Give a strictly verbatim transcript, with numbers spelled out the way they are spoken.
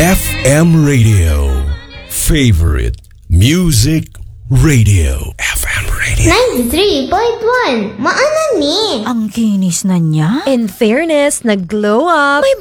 F M Radio. Favorite Music Radio. F M Radio. ninety-three point one. Maanan ni. Ang kinis na niya. In fairness, nag-glow up. May